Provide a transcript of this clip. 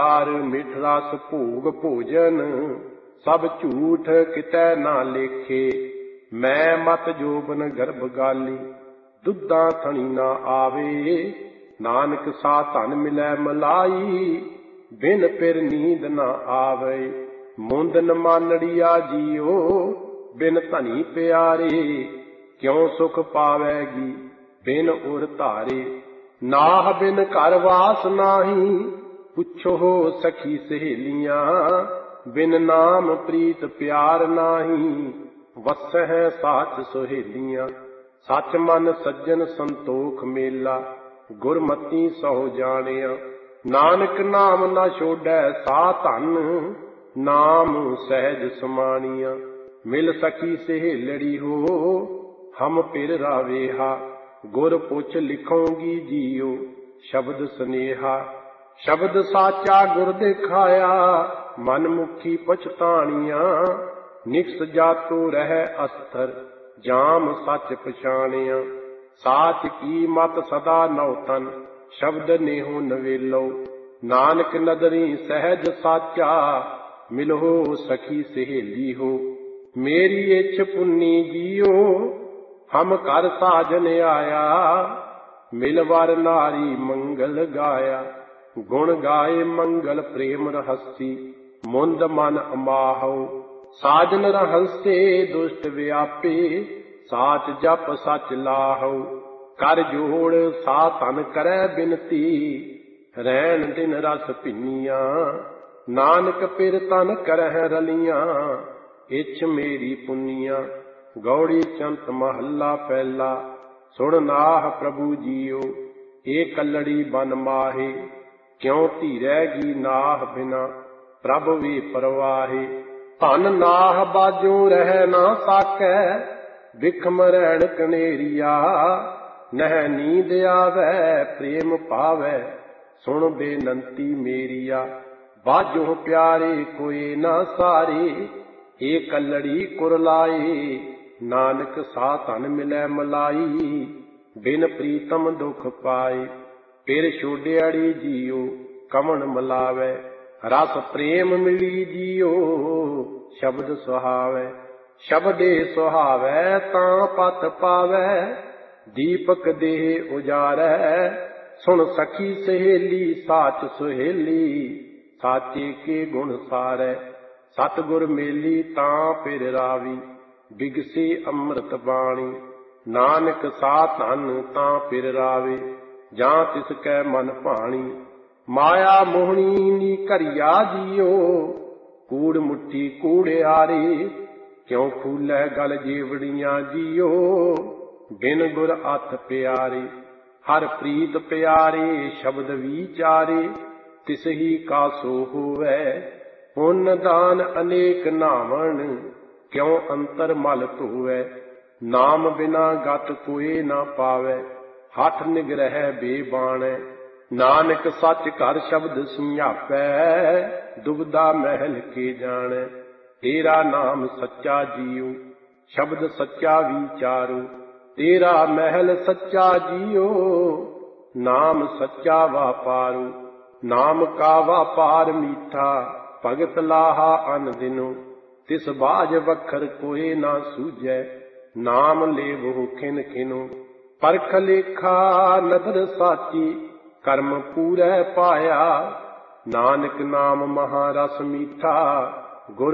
हार मिठ रस भोग भोजन सब झूठ कितै ना लेखे। मैं मत जोबन गर्भ गाली दुधा थणी ना आवे। नानक सा धन मिलै मलाई बिन पिर नींद ना आवे। मुंदन मानड़िया जियो बिन धनी प्यारे क्यों सुख पावैगी बिन उर धारे। नाह बिन घर वास नाही पुछो सखी सहेलियां बिन नाम प्रीत प्यार नाही वसह साच सोहेलियां। सच मन सज्जन संतोख मेला गुरमती सहो जानिया। नानक नाम ना छोड़ै सा धन नाम सहज समानिया। मिल सकी सहेलड़ी हो हम पिर रावेहा गुर पुछ लिखोगी जियो शब्द स्नेहा। शब्द साचा गुर दिखाया मन मुखी पछतानिया। निकस जातो रह अस्तर जाम सच पछाणिया। साच की मत सदा नौतन शब्द नेहो नवेलो। नानक नदरी सहज साचा मिलो सखी सहेली हो। मेरी इच्छ पुन्नी जियो हम कर साजन आया। मिलवर नारी मंगल गाया गुण गाए मंगल प्रेम रहसी मुंद मन अमाहो। साजन रहसे दुष्ट व्यापे साच जप सच लाहो। कर जोड़ सा तन करे बिनती रैन दिन रस पिनिया। नानक पिर तन करह रलियां इच्छ मेरी पुनिया। गौड़ी चंत महला पहला सुन नाह प्रभु जियो। ए कलड़ी बन माहे क्यों धीरैगी नाह बिना प्रभ वे परवाहे। धन नाह बाजो रह ना साकै बिखम रैण कनेरिया। नह नींद आवै प्रेम पावै सुन बेनंती मेरिया। बाजो प्यारे कोई ना सारे ए कलड़ी कुरलाए। नानक सा धन मिलै मलाई बिन प्रीतम दुख पाए। फिर छोड़ियाड़ी जियो कमन मलावै रस प्रेम मिली जियो शब्द सुहावै। शब्दे सुहावै तां पत पावै दीपक देह उजारै। सुन सखी सहेली साच सुहेली साचे के गुण सारै। सतगुर मेली तां फिर रावी बिगसे अमृत बाणी। नानक सा धन तां फिर रावे जां तिसकै मन भाणी। माया मोहनी नी करिया जियो कूड़ मुट्ठी कूड़ियारे। क्यों फूलै गल जेवड़ियां जियो बिन गुर अथ प्यारे। हर प्रीत प्यारे शब्द विचारे तिस ही का सो होवै। पुण्य दान अनेक नामन क्यों अंतर मल धोवै। नाम बिना गत कोई ना पावै हठ निग्रह बेबाणै। नानक सच घर शब्द सुझापै दुबदा महल के जाणै। तेरा नाम सच्चा जियो शब्द सच्चा विचारो। तेरा महल सच्चा जियो नाम सच्चा वापारो। नाम का वापार मीठा भगत लाहा अन दिनो। तिस बाज वखर कोई ना सूझै नाम लेवो खिन खिनो। परख लेखा नदर साची कर्म पूरै पाया। नानक नाम महारस मीठा